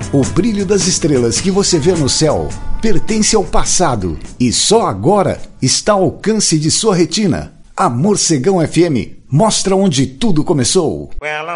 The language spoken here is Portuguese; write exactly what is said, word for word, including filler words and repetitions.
O brilho das estrelas que você vê no céu pertence ao passado e só agora está ao alcance de sua retina. A Morcegão F M mostra onde tudo começou. Well,